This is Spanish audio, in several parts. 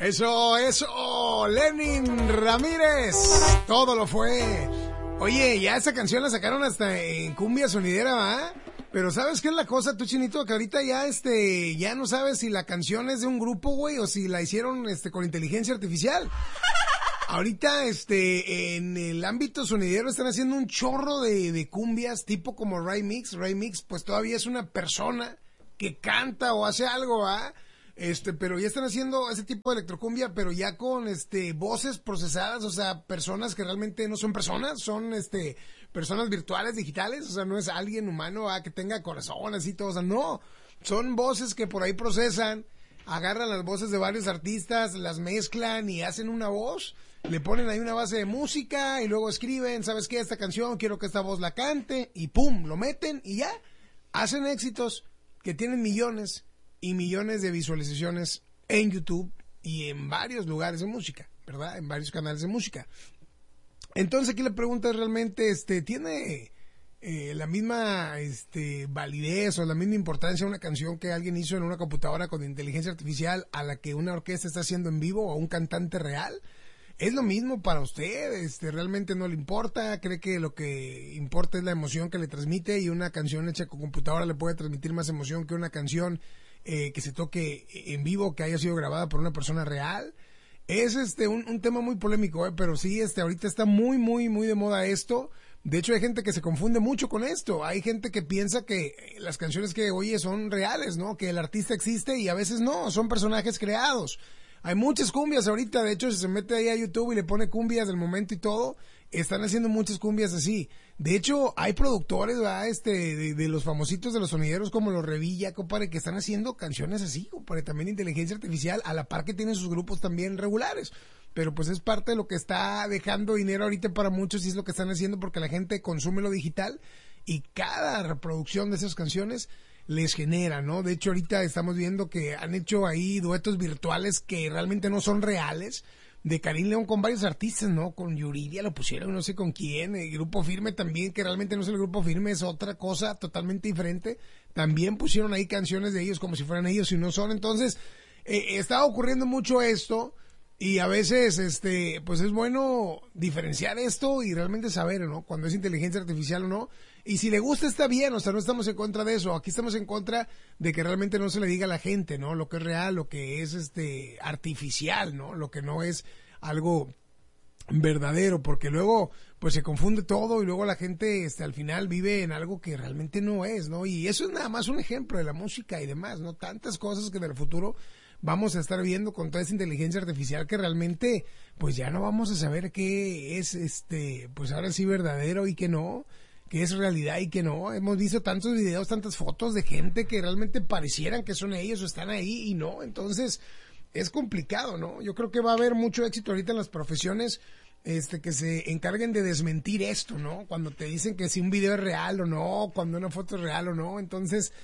Eso, Lenin Ramírez, todo lo fue. Oye, ya esta canción la sacaron hasta en cumbia sonidera, ¿va? Pero ¿sabes qué es la cosa, tú, Chinito? Que ahorita ya no sabes si la canción es de un grupo, güey, o si la hicieron, con inteligencia artificial. Ahorita, en el ámbito sonidero están haciendo un chorro de cumbias, tipo como Ray Mix. Ray Mix, pues todavía es una persona que canta o hace algo, ¿va? Pero ya están haciendo ese tipo de electrocumbia, pero ya con, voces procesadas, o sea, personas que realmente no son personas, son, personas virtuales, digitales, o sea, no es alguien humano, que tenga corazón, así todo, o sea, no, son voces que por ahí procesan, agarran las voces de varios artistas, las mezclan y hacen una voz, le ponen ahí una base de música y luego escriben, ¿sabes qué? Esta canción, quiero que esta voz la cante, y pum, lo meten y ya, hacen éxitos que tienen millones y millones de visualizaciones en YouTube y en varios lugares de música, ¿verdad? En varios canales de música. Entonces aquí la pregunta es realmente, ¿tiene la misma validez o la misma importancia una canción que alguien hizo en una computadora con inteligencia artificial a la que una orquesta está haciendo en vivo o un cantante real? ¿Es lo mismo para usted? ¿Realmente no le importa? ¿Cree que lo que importa es la emoción que le transmite y una canción hecha con computadora le puede transmitir más emoción que una canción que se toque en vivo, que haya sido grabada por una persona real? Es un tema muy polémico, pero sí, ahorita está muy, muy, muy de moda esto. De hecho, hay gente que se confunde mucho con esto. Hay gente que piensa que las canciones que oye son reales, ¿no? Que el artista existe y a veces no, son personajes creados. Hay muchas cumbias ahorita, de hecho, si se mete ahí a YouTube y le pone cumbias del momento y todo, están haciendo muchas cumbias así. De hecho, hay productores, ¿verdad? De los famositos de los sonideros como los Revilla, compadre, que están haciendo canciones así, compadre, también inteligencia artificial, a la par que tienen sus grupos también regulares. Pero pues es parte de lo que está dejando dinero ahorita para muchos y es lo que están haciendo porque la gente consume lo digital y cada reproducción de esas canciones les genera, ¿no? De hecho, ahorita estamos viendo que han hecho ahí duetos virtuales que realmente no son reales, de Karim León con varios artistas, ¿no? Con Yuridia lo pusieron, no sé con quién, el Grupo Firme también, que realmente no es el Grupo Firme, es otra cosa totalmente diferente, también pusieron ahí canciones de ellos como si fueran ellos y no son. Entonces, está ocurriendo mucho esto y a veces, pues es bueno diferenciar esto y realmente saber, ¿no? Cuando es inteligencia artificial o no. Y si le gusta está bien, o sea, no estamos en contra de eso. Aquí estamos en contra de que realmente no se le diga a la gente, ¿no? Lo que es real, lo que es artificial, ¿no? Lo que no es algo verdadero, porque luego pues se confunde todo y luego la gente al final vive en algo que realmente no es, ¿no? Y eso es nada más un ejemplo de la música y demás, ¿no? Tantas cosas que en el futuro vamos a estar viendo con toda esa inteligencia artificial que realmente pues ya no vamos a saber qué es pues ahora sí verdadero y qué no, que es realidad y que no. Hemos visto tantos videos, tantas fotos de gente que realmente parecieran que son ellos o están ahí y no. Entonces es complicado, ¿no? Yo creo que va a haber mucho éxito ahorita en las profesiones que se encarguen de desmentir esto, ¿no? Cuando te dicen que si un video es real o no, cuando una foto es real o no. Entonces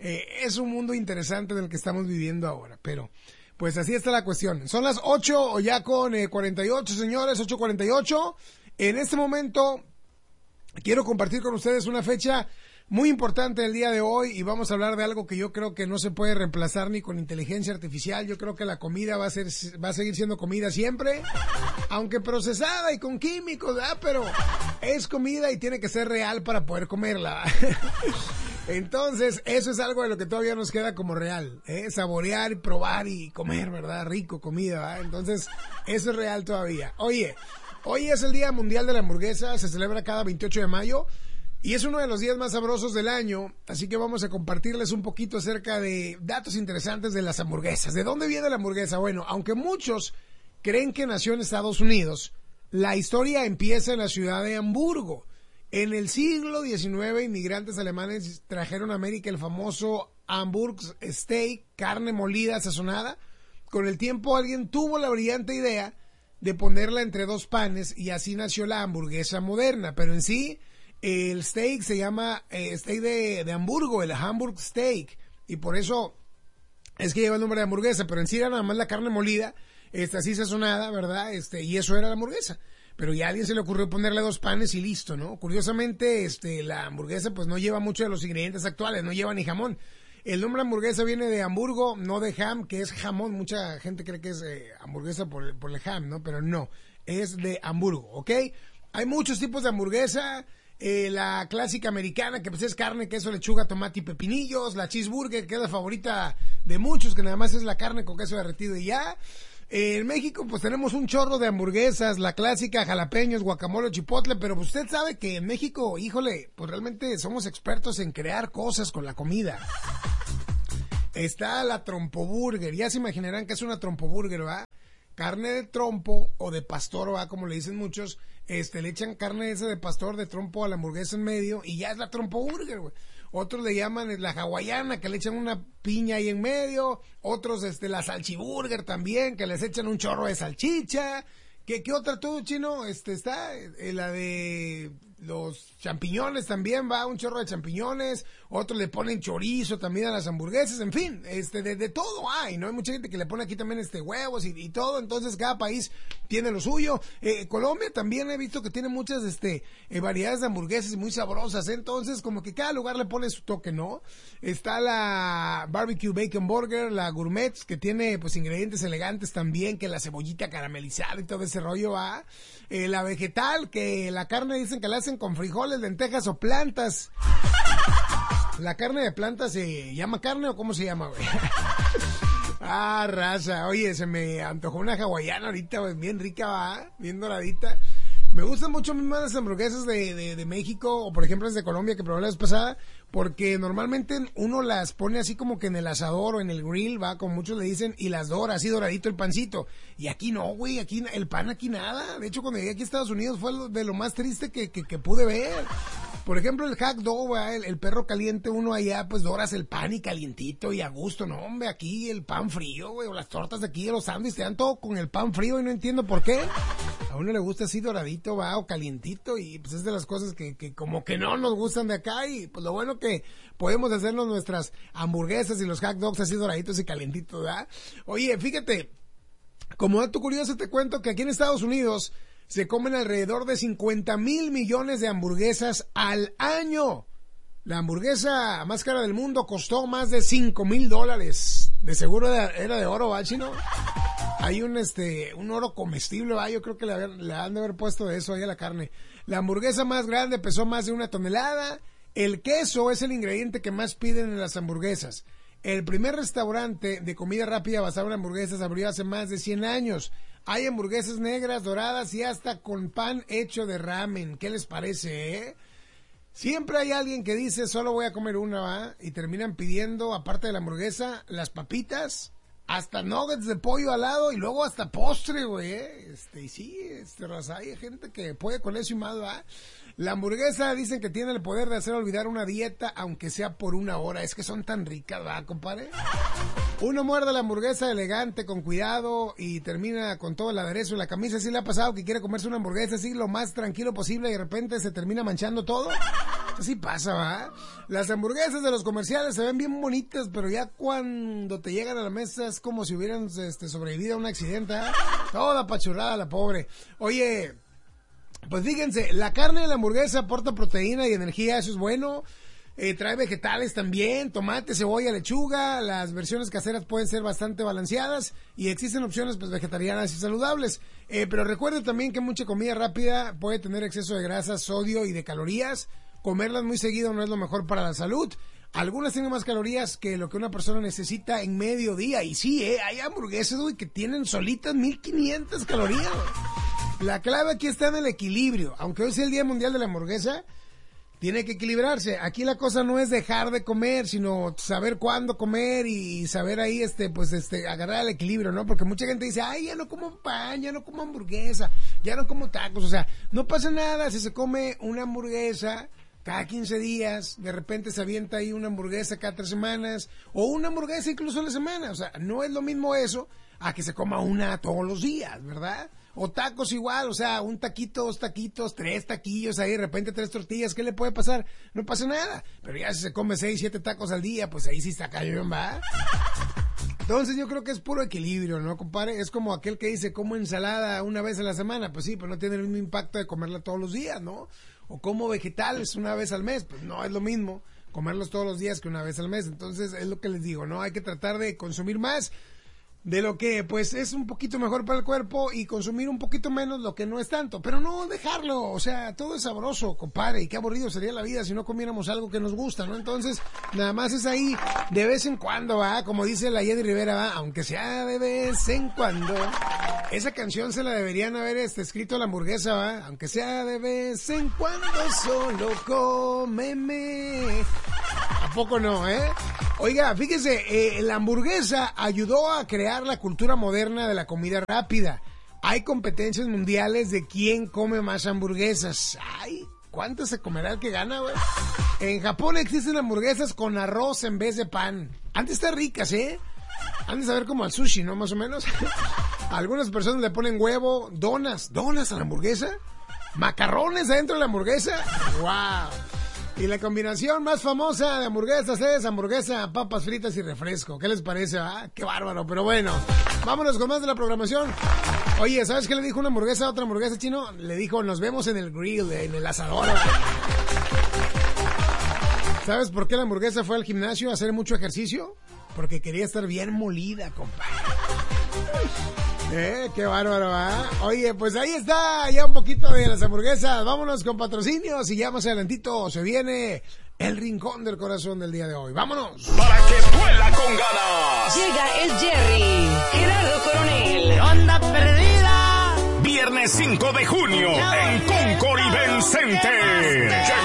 es un mundo interesante en el que estamos viviendo ahora, pero pues así está la cuestión. Son las 8 o ya con 48, señores, 8:48. En este momento quiero compartir con ustedes una fecha muy importante el día de hoy y vamos a hablar de algo que yo creo que no se puede reemplazar ni con inteligencia artificial. Yo creo que la comida va a seguir siendo comida siempre, aunque procesada y con químicos, ¿verdad? Pero es comida y tiene que ser real para poder comerla. Entonces, eso es algo de lo que todavía nos queda como real, saborear y probar y comer, ¿verdad? Rico, comida, ¿verdad? Entonces, eso es real todavía. Oye, hoy es el Día Mundial de la Hamburguesa, se celebra cada 28 de mayo y es uno de los días más sabrosos del año, así que vamos a compartirles un poquito acerca de datos interesantes de las hamburguesas. ¿De dónde viene la hamburguesa? Bueno, aunque muchos creen que nació en Estados Unidos, la historia empieza en la ciudad de Hamburgo. En el siglo XIX, inmigrantes alemanes trajeron a América el famoso Hamburg Steak, carne molida sazonada. Con el tiempo alguien tuvo la brillante idea de ponerla entre dos panes y así nació la hamburguesa moderna. Pero en sí, el steak se llama steak de Hamburgo, el Hamburg Steak. Y por eso es que lleva el nombre de hamburguesa, pero en sí era nada más la carne molida, así sazonada, ¿verdad? Y eso era la hamburguesa. Pero ya a alguien se le ocurrió ponerle dos panes y listo, ¿no? Curiosamente, la hamburguesa pues no lleva mucho de los ingredientes actuales, no lleva ni jamón. El nombre hamburguesa viene de Hamburgo, no de ham, que es jamón. Mucha gente cree que es hamburguesa por el ham, ¿no? Pero no, es de Hamburgo, ¿ok? Hay muchos tipos de hamburguesa. La clásica americana, que pues es carne, queso, lechuga, tomate y pepinillos. La cheeseburger, que es la favorita de muchos, que nada más es la carne con queso derretido y ya. En México pues tenemos un chorro de hamburguesas, la clásica, jalapeños, guacamole, chipotle, pero pues usted sabe que en México, híjole, pues realmente somos expertos en crear cosas con la comida. Está la trompoburger, ya se imaginarán que es una trompoburger, ¿va? Carne de trompo o de pastor, ¿va? Como le dicen muchos, le echan carne esa de pastor, de trompo a la hamburguesa en medio y ya es la trompoburger, güey. Otros le llaman la hawaiana, que le echan una piña ahí en medio. Otros, la salchiburger también, que les echan un chorro de salchicha. ¿Qué otra tú, Chino? Está la de los champiñones también, va, un chorro de champiñones. Otros le ponen chorizo también a las hamburguesas, en fin, de todo hay, ¿no? Hay mucha gente que le pone aquí también huevos y todo, entonces cada país tiene lo suyo. Colombia también he visto que tiene muchas variedades de hamburguesas muy sabrosas, entonces como que cada lugar le pone su toque, ¿no? Está la barbecue bacon burger, la gourmet, que tiene pues ingredientes elegantes también, que la cebollita caramelizada y todo ese rollo, va. La vegetal, que la carne dicen que la hacen con frijoles, lentejas o plantas. ¿La carne de planta se llama carne o cómo se llama, güey? Ah, raza. Oye, se me antojó una hawaiana ahorita, güey, bien rica, va, bien doradita. Me gustan mucho más las hamburguesas de México, o por ejemplo las de Colombia que probé la vez pasada, porque normalmente uno las pone así como que en el asador o en el grill, va, como muchos le dicen, y las dora, así doradito el pancito. Y aquí no, güey, aquí el pan aquí nada. De hecho, cuando llegué aquí a Estados Unidos fue de lo más triste que pude ver. Por ejemplo, el hot dog, el perro caliente, uno allá, pues doras el pan y calientito y a gusto, no, hombre, aquí el pan frío, güey, o las tortas de aquí, los sándwiches, te dan todo con el pan frío y no entiendo por qué. A uno le gusta así doradito, va, o calientito, y pues es de las cosas que como que no nos gustan de acá, y pues lo bueno que podemos hacernos nuestras hamburguesas y los hot dogs así doraditos y calientitos, ¿verdad? Oye, fíjate, como dato curioso te cuento que aquí en Estados Unidos se comen alrededor de 50,000 millones de hamburguesas al año. La hamburguesa más cara del mundo costó más de $5,000. De seguro era de oro, ¿va, Chino? Hay un oro comestible, ¿va? Yo creo que le han de haber puesto de eso ahí a la carne. La hamburguesa más grande pesó más de 1 tonelada. El queso es el ingrediente que más piden en las hamburguesas. El primer restaurante de comida rápida basado en hamburguesas abrió hace más de 100 años. Hay hamburguesas negras, doradas y hasta con pan hecho de ramen. ¿Qué les parece, Siempre hay alguien que dice, solo voy a comer una, ¿va? Y terminan pidiendo, aparte de la hamburguesa, las papitas, hasta nuggets de pollo al lado y luego hasta postre, güey, Y sí, raza, hay gente que puede con eso y más, ¿va? La hamburguesa dicen que tiene el poder de hacer olvidar una dieta, aunque sea por 1 hora. Es que son tan ricas, ¿va, compadre? Uno muerde la hamburguesa elegante, con cuidado, y termina con todo el aderezo y la camisa. ¿Sí le ha pasado que quiere comerse una hamburguesa así lo más tranquilo posible y de repente se termina manchando todo? Así pasa, ¿va? Las hamburguesas de los comerciales se ven bien bonitas, pero ya cuando te llegan a la mesa es como si hubieran sobrevivido a un accidente, ¿eh? Toda apachurrada la pobre. Oye, pues fíjense, la carne de la hamburguesa aporta proteína y energía, eso es bueno. Trae vegetales también, tomate, cebolla, lechuga. Las versiones caseras pueden ser bastante balanceadas y existen opciones pues vegetarianas y saludables. Pero recuerde también que mucha comida rápida puede tener exceso de grasa, sodio y de calorías. Comerlas muy seguido no es lo mejor para la salud. Algunas tienen más calorías que lo que una persona necesita en medio día. Y sí, hay hamburguesas, güey, que tienen solitas 1,500 calorías. La clave aquí está en el equilibrio. Aunque hoy sea el Día Mundial de la Hamburguesa, tiene que equilibrarse. Aquí la cosa no es dejar de comer, sino saber cuándo comer y saber ahí, agarrar el equilibrio, ¿no? Porque mucha gente dice, ay, ya no como pan, ya no como hamburguesa, ya no como tacos. O sea, no pasa nada si se come una hamburguesa cada 15 días, de repente se avienta ahí una hamburguesa cada 3 semanas, o una hamburguesa incluso a la semana. O sea, no es lo mismo eso a que se coma una todos los días, ¿verdad? O tacos igual, o sea, un taquito, 2 taquitos, 3 taquillos, ahí de repente 3 tortillas, ¿qué le puede pasar? No pasa nada, pero ya si se come 6, 7 tacos al día, pues ahí sí está cañón, ¿va? Entonces yo creo que es puro equilibrio, ¿no, compadre? Es como aquel que dice, como ensalada una vez a la semana, pues sí, pero no tiene el mismo impacto de comerla todos los días, ¿no? O como vegetales una vez al mes, pues no es lo mismo. comerlos todos los días que una vez al mes. Entonces es lo que les digo, ¿no? Hay que tratar de consumir más de lo que pues es un poquito mejor para el cuerpo y consumir un poquito menos lo que no es tanto, pero no dejarlo, o sea, todo es sabroso, compadre, y qué aburrido sería la vida si no comiéramos algo que nos gusta, ¿no? Entonces, nada más es ahí de vez en cuando, ¿va? Como dice la Yedi Rivera, ¿va? Aunque sea de vez en cuando. Esa canción se la deberían haber escrito a la hamburguesa, ¿va? Aunque sea de vez en cuando, solo cómeme. ¿A poco no, eh? Oiga, fíjese, la hamburguesa ayudó a crear la cultura moderna de la comida rápida. Hay competencias mundiales de quién come más hamburguesas. Ay, ¿cuántas se comerá el que gana, güey? En Japón existen hamburguesas con arroz en vez de pan. Antes están ricas, ¿eh? Han de saber como al sushi, ¿no? Más o menos. Algunas personas le ponen huevo, donas a la hamburguesa, macarrones adentro de la hamburguesa. ¡Wow! Y la combinación más famosa de hamburguesas es hamburguesa, papas fritas y refresco. ¿Qué les parece? Ah, qué bárbaro, pero bueno. Vámonos con más de la programación. Oye, ¿sabes qué le dijo una hamburguesa a otra hamburguesa, Chino? Le dijo, nos vemos en el grill, en el asador. ¿Sabes por qué la hamburguesa fue al gimnasio a hacer mucho ejercicio? Porque quería estar bien molida, compadre. Qué bárbaro, ¿ah? Oye, pues ahí está ya un poquito de las hamburguesas. Vámonos con patrocinios y ya más adelantito se viene el rincón del corazón del día de hoy. ¡Vámonos! Para que vuela con ganas. Llega el Jerry, Gerardo Coronel. Onda perdida. Viernes 5 de junio en Concord Event Center.